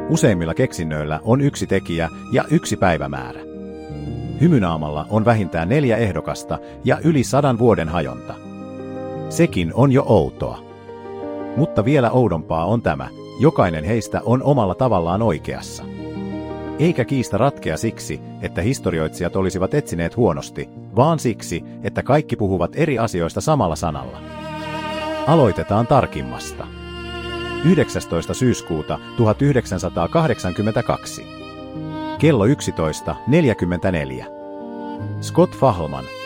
Useimmilla keksinnöillä on yksi tekijä ja yksi päivämäärä. Hymynaamalla on vähintään 4 ehdokasta ja yli 100 vuoden hajonta. Sekin on jo outoa. Mutta vielä oudompaa on tämä, jokainen heistä on omalla tavallaan oikeassa. Eikä kiista ratkea siksi, että historioitsijat olisivat etsineet huonosti, vaan siksi, että kaikki puhuvat eri asioista samalla sanalla. Aloitetaan tarkimmasta. 19. syyskuuta 1982. Kello 11.44. Scott Fahlman,